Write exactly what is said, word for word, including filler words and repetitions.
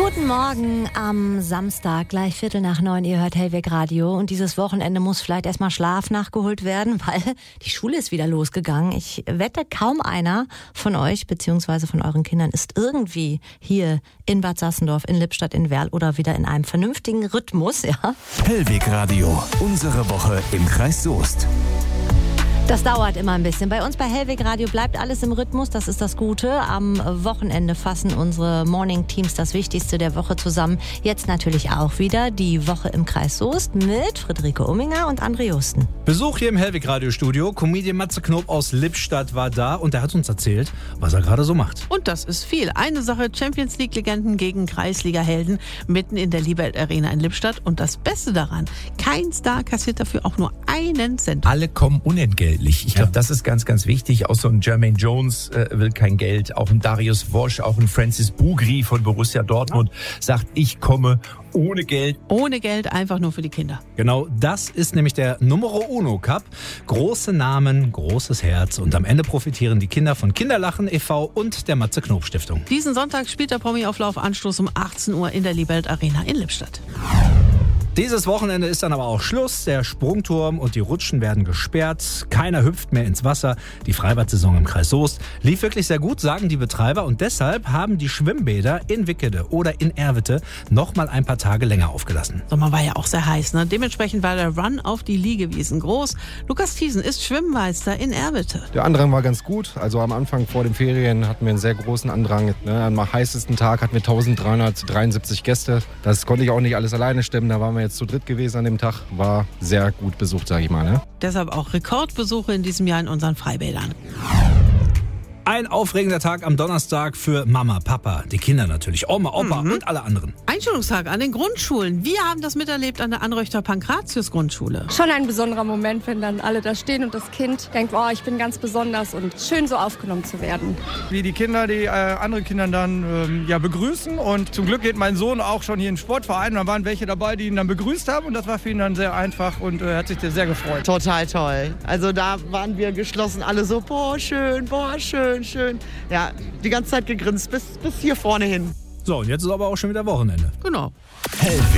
Guten Morgen am Samstag, gleich Viertel nach neun. Ihr hört Hellweg Radio. Und dieses Wochenende muss vielleicht erstmal Schlaf nachgeholt werden, weil die Schule ist wieder losgegangen. Ich wette, kaum einer von euch bzw. von euren Kindern ist irgendwie hier in Bad Sassendorf, in Lippstadt, in Werl oder wieder in einem vernünftigen Rhythmus. Ja. Hellweg Radio, unsere Woche im Kreis Soest. Das dauert immer ein bisschen. Bei uns bei Hellweg Radio bleibt alles im Rhythmus, das ist das Gute. Am Wochenende fassen unsere Morning-Teams das Wichtigste der Woche zusammen. Jetzt natürlich auch wieder die Woche im Kreis Soest mit Friederike Umminger und André Justen. Besuch hier im Hellweg Radio Studio. Comedian Matze Knob aus Lippstadt war da und er hat uns erzählt, was er gerade so macht. Und das ist viel. Eine Sache, Champions League-Legenden gegen Kreisliga-Helden mitten in der Liebelt Arena in Lippstadt. Und das Beste daran, kein Star kassiert dafür auch nur einen Cent. Alle kommen unentgeltlich. Ich glaube, das ist ganz, ganz wichtig. Auch so ein Jermaine Jones äh, will kein Geld. Auch ein Darius Wosch, auch ein Francis Bugri von Borussia Dortmund sagt, ich komme ohne Geld. Ohne Geld, einfach nur für die Kinder. Genau, das ist nämlich der Numero Uno Cup. Große Namen, großes Herz. Und am Ende profitieren die Kinder von Kinderlachen e V und der Matze Knob Stiftung. Diesen Sonntag spielt der Promi-Auflauf Anstoß um achtzehn Uhr in der Liebelt Arena in Lippstadt. Dieses Wochenende ist dann aber auch Schluss. Der Sprungturm und die Rutschen werden gesperrt. Keiner hüpft mehr ins Wasser. Die Freibad-Saison im Kreis Soest lief wirklich sehr gut, sagen die Betreiber. Und deshalb haben die Schwimmbäder in Wickede oder in Erwitte noch mal ein paar Tage länger aufgelassen. Sommer war ja auch sehr heiß, ne? Dementsprechend war der Run auf die Liegewiesen groß. Lukas Thiesen ist Schwimmmeister in Erwitte. Der Andrang war ganz gut. Also am Anfang vor den Ferien hatten wir einen sehr großen Andrang. Ne? Am heißesten Tag hatten wir eintausenddreihundertdreiundsiebzig Gäste. Das konnte ich auch nicht alles alleine stemmen. Da waren wir jetzt zu dritt gewesen an dem Tag, war sehr gut besucht, sage ich mal. Ne? Deshalb auch Rekordbesuche in diesem Jahr in unseren Freibädern. Ein aufregender Tag am Donnerstag für Mama, Papa, die Kinder natürlich, Oma, Opa mhm. und alle anderen. Einschulungstag an den Grundschulen. Wir haben das miterlebt an der Anröchter Pankratius Grundschule. Schon ein besonderer Moment, wenn dann alle da stehen und das Kind denkt, oh, ich bin ganz besonders und schön so aufgenommen zu werden. Wie die Kinder, die äh, andere Kinder dann ähm, ja, begrüßen und zum Glück geht mein Sohn auch schon hier in den Sportverein. Da waren welche dabei, die ihn dann begrüßt haben und das war für ihn dann sehr einfach und er äh, hat sich sehr gefreut. Total toll. Also da waren wir geschlossen, alle so, boah, schön, boah, schön. Schön. Ja, die ganze Zeit gegrinst bis, bis hier vorne hin. So, und jetzt ist aber auch schon wieder Wochenende. Genau. Hellweg.